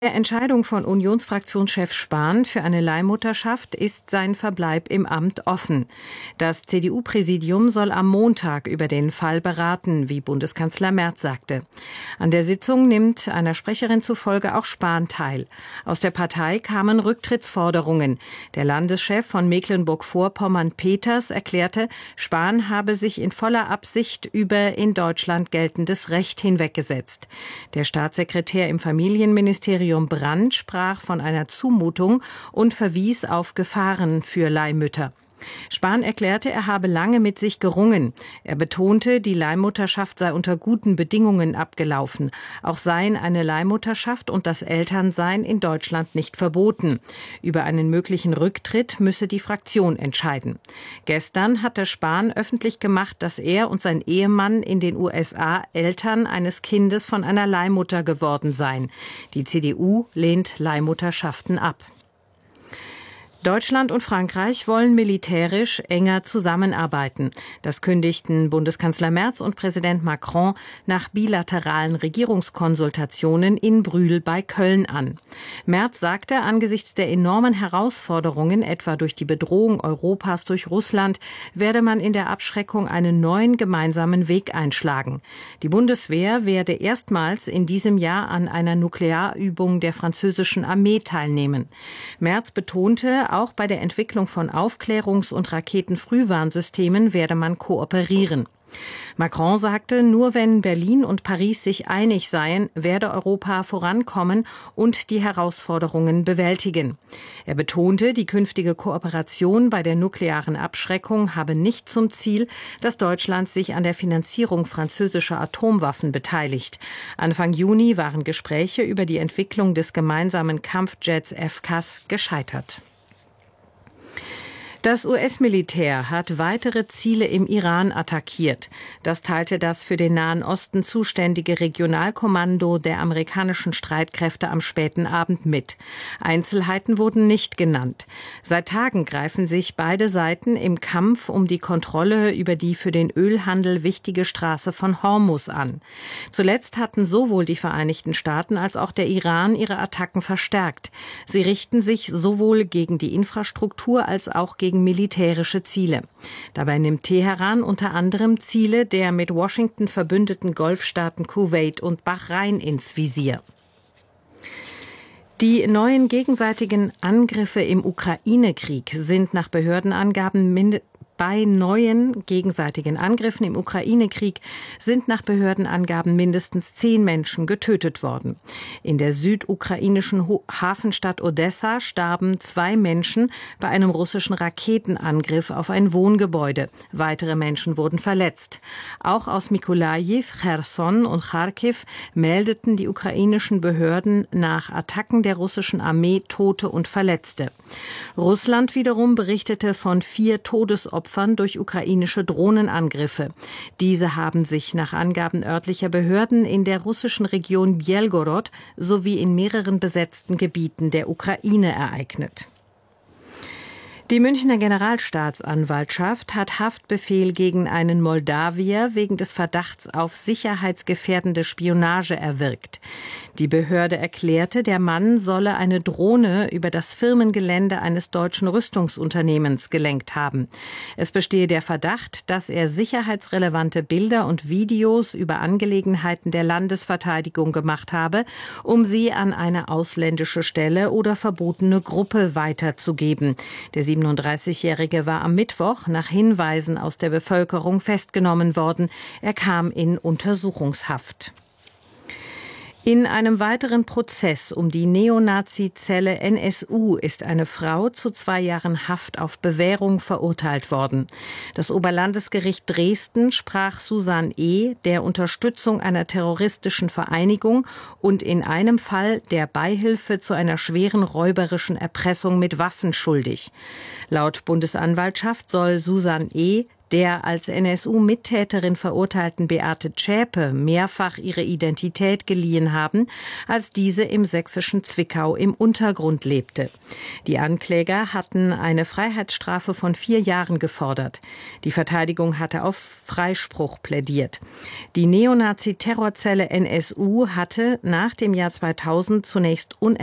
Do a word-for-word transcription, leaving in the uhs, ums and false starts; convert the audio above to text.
Der Entscheidung von Unionsfraktionschef Spahn für eine Leihmutterschaft ist sein Verbleib im Amt offen. Das C D U-Präsidium soll am Montag über den Fall beraten, wie Bundeskanzler Merz sagte. An der Sitzung nimmt einer Sprecherin zufolge auch Spahn teil. Aus der Partei kamen Rücktrittsforderungen. Der Landeschef von Mecklenburg-Vorpommern Peters erklärte, Spahn habe sich in voller Absicht über in Deutschland geltendes Recht hinweggesetzt. Der Staatssekretär im Familienministerium Brandt sprach von einer Zumutung und verwies auf Gefahren für Leihmütter. Spahn erklärte, er habe lange mit sich gerungen. Er betonte, die Leihmutterschaft sei unter guten Bedingungen abgelaufen. Auch seien eine Leihmutterschaft und das Elternsein in Deutschland nicht verboten. Über einen möglichen Rücktritt müsse die Fraktion entscheiden. Gestern hatte Spahn öffentlich gemacht, dass er und sein Ehemann in den U S A Eltern eines Kindes von einer Leihmutter geworden seien. Die C D U lehnt Leihmutterschaften ab. Deutschland und Frankreich wollen militärisch enger zusammenarbeiten. Das kündigten Bundeskanzler Merz und Präsident Macron nach bilateralen Regierungskonsultationen in Brühl bei Köln an. Merz sagte, angesichts der enormen Herausforderungen, etwa durch die Bedrohung Europas durch Russland, werde man in der Abschreckung einen neuen gemeinsamen Weg einschlagen. Die Bundeswehr werde erstmals in diesem Jahr an einer Nuklearübung der französischen Armee teilnehmen. Merz betonte, auch bei der Entwicklung von Aufklärungs- und Raketenfrühwarnsystemen werde man kooperieren. Macron sagte, nur wenn Berlin und Paris sich einig seien, werde Europa vorankommen und die Herausforderungen bewältigen. Er betonte, die künftige Kooperation bei der nuklearen Abschreckung habe nicht zum Ziel, dass Deutschland sich an der Finanzierung französischer Atomwaffen beteiligt. Anfang Juni waren Gespräche über die Entwicklung des gemeinsamen Kampfjets F C A S gescheitert. Das U S-Militär hat weitere Ziele im Iran attackiert. Das teilte das für den Nahen Osten zuständige Regionalkommando der amerikanischen Streitkräfte am späten Abend mit. Einzelheiten wurden nicht genannt. Seit Tagen greifen sich beide Seiten im Kampf um die Kontrolle über die für den Ölhandel wichtige Straße von Hormuz an. Zuletzt hatten sowohl die Vereinigten Staaten als auch der Iran ihre Attacken verstärkt. Sie richten sich sowohl gegen die Infrastruktur als auch gegen militärische Ziele. Dabei nimmt Teheran unter anderem Ziele der mit Washington verbündeten Golfstaaten Kuwait und Bahrain ins Visier. Die neuen gegenseitigen Angriffe im Ukraine-Krieg sind nach Behördenangaben mindestens Bei neuen gegenseitigen Angriffen im Ukraine-Krieg sind nach Behördenangaben mindestens zehn Menschen getötet worden. In der südukrainischen Hafenstadt Odessa starben zwei Menschen bei einem russischen Raketenangriff auf ein Wohngebäude. Weitere Menschen wurden verletzt. Auch aus Mykolajiw, Cherson und Charkiw meldeten die ukrainischen Behörden nach Attacken der russischen Armee Tote und Verletzte. Russland wiederum berichtete von vier Todesopfern durch ukrainische Drohnenangriffe. Diese haben sich nach Angaben örtlicher Behörden in der russischen Region Bjelgorod sowie in mehreren besetzten Gebieten der Ukraine ereignet. Die Münchner Generalstaatsanwaltschaft hat Haftbefehl gegen einen Moldawier wegen des Verdachts auf sicherheitsgefährdende Spionage erwirkt. Die Behörde erklärte, der Mann solle eine Drohne über das Firmengelände eines deutschen Rüstungsunternehmens gelenkt haben. Es bestehe der Verdacht, dass er sicherheitsrelevante Bilder und Videos über Angelegenheiten der Landesverteidigung gemacht habe, um sie an eine ausländische Stelle oder verbotene Gruppe weiterzugeben. Der siebenunddreißigjährige war am Mittwoch nach Hinweisen aus der Bevölkerung festgenommen worden. Er kam in Untersuchungshaft. In einem weiteren Prozess um die Neonazi-Zelle N S U ist eine Frau zu zwei Jahren Haft auf Bewährung verurteilt worden. Das Oberlandesgericht Dresden sprach Susan E. der Unterstützung einer terroristischen Vereinigung und in einem Fall der Beihilfe zu einer schweren räuberischen Erpressung mit Waffen schuldig. Laut Bundesanwaltschaft soll Susan E. Der als N S U-Mittäterin verurteilten Beate Zschäpe mehrfach ihre Identität geliehen haben, als diese im sächsischen Zwickau im Untergrund lebte. Die Ankläger hatten eine Freiheitsstrafe von vier Jahren gefordert. Die Verteidigung hatte auf Freispruch plädiert. Die Neonazi-Terrorzelle N S U hatte nach dem Jahr zweitausend zunächst